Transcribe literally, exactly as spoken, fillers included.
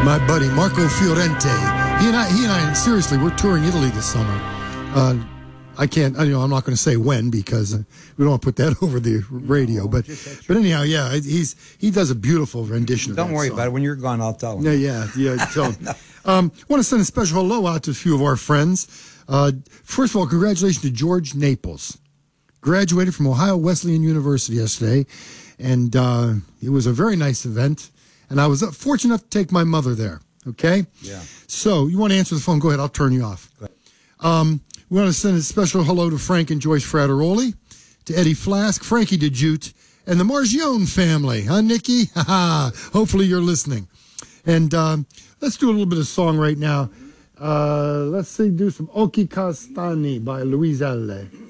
my buddy Marco Fiorente. He and I, he and I, seriously, we're touring Italy this summer. Uh, I can't, you know, I'm not going to say when because uh, we don't want to put that over the radio. No, but but anyhow, yeah, he's he does a beautiful rendition of Don't that worry song. about it. When you're gone, I'll tell him. Yeah, yeah, yeah. So, no. um, I want to send a special hello out to a few of our friends. Uh, first of all, congratulations to George Naples. Graduated from Ohio Wesleyan University yesterday, and uh, it was a very nice event. And I was fortunate enough to take my mother there. Okay? Yeah. So, you want to answer the phone? Go ahead. I'll turn you off. Um, we want to send a special hello to Frank and Joyce Frattaroli, to Eddie Flask, Frankie DeJute, and the Margione family. Huh, Nikki? Ha ha. Hopefully you're listening. And um, let's do a little bit of song right now. Uh, let's see, do some Occhi Castani by Louise Alle.